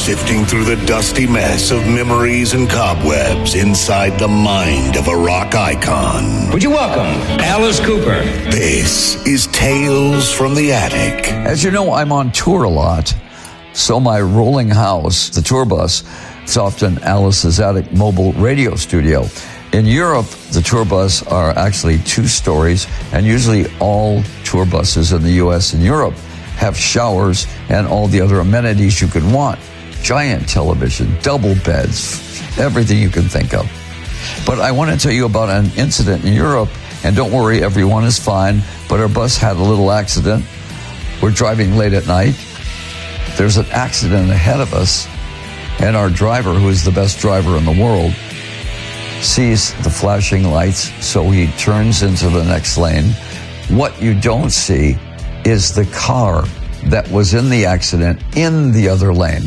sifting through the dusty mess of memories and cobwebs inside the mind of a rock icon. Would you welcome Alice Cooper? This is Tales from the Attic. As you know, I'm on tour a lot, so my rolling house, the tour bus, it's often Alice's Attic mobile radio studio. In Europe, the tour bus are actually 2 stories, and usually all tour buses in the U.S. and Europe have showers and all the other amenities you could want. Giant television, double beds, everything you can think of. But I want to tell you about an incident in Europe, and don't worry, everyone is fine, but our bus had a little accident. We're driving late at night. There's an accident ahead of us, and our driver, who is the best driver in the world, sees the flashing lights, so he turns into the next lane. What you don't see is the car that was in the accident in the other lane.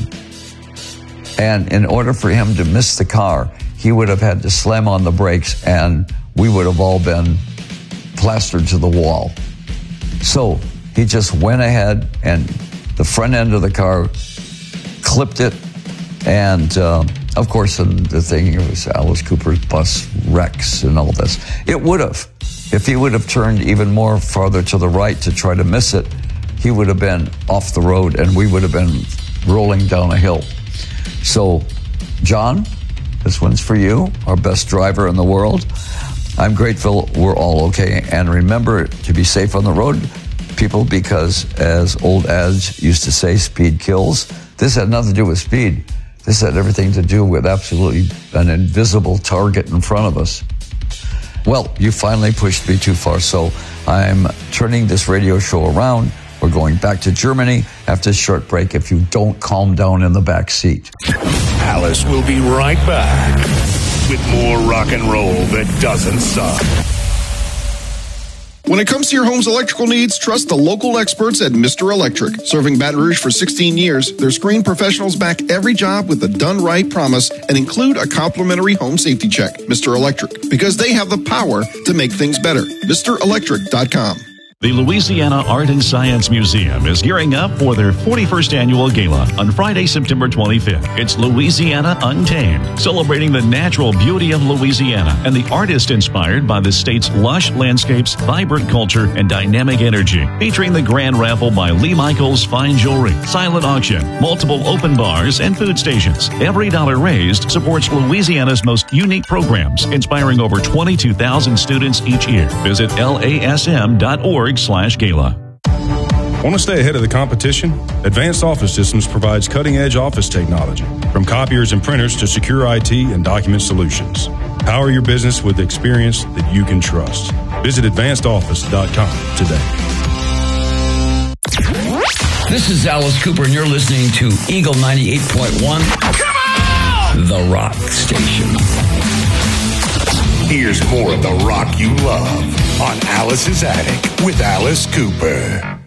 And in order for him to miss the car, he would have had to slam on the brakes, and we would have all been plastered to the wall. So he just went ahead, and the front end of the car clipped it, and of course, the thing was Alice Cooper's bus wrecks and all this. It would have. If he would have turned even more farther to the right to try to miss it, he would have been off the road and we would have been rolling down a hill. So, John, this one's for you, our best driver in the world. I'm grateful we're all okay. And remember to be safe on the road, people, because as old ads used to say, speed kills. This had nothing to do with speed. This had everything to do with absolutely an invisible target in front of us. Well, you finally pushed me too far, so I'm turning this radio show around. We're going back to Germany after a short break if you don't calm down in the back seat. Alice will be right back with more rock and roll that doesn't suck. When it comes to your home's electrical needs, trust the local experts at Mr. Electric. Serving Baton Rouge for 16 years, their screened professionals back every job with a done-right promise and include a complimentary home safety check. Mr. Electric, because they have the power to make things better. MrElectric.com. The Louisiana Art and Science Museum is gearing up for their 41st annual gala on Friday, September 25th. It's Louisiana Untamed, celebrating the natural beauty of Louisiana and the artist inspired by the state's lush landscapes, vibrant culture, and dynamic energy. Featuring the grand raffle by Lee Michaels Fine Jewelry, silent auction, multiple open bars, and food stations. Every dollar raised supports Louisiana's most unique programs, inspiring over 22,000 students each year. Visit lasm.org/gala. Want to stay ahead of the competition? Advanced Office Systems provides cutting-edge office technology, from copiers and printers to secure IT and document solutions. Power your business with experience that you can trust. Visit advancedoffice.com today. This is Alice Cooper, and you're listening to Eagle 98.1. Come on! The Rock Station. Here's more of the rock you love on Alice's Attic with Alice Cooper.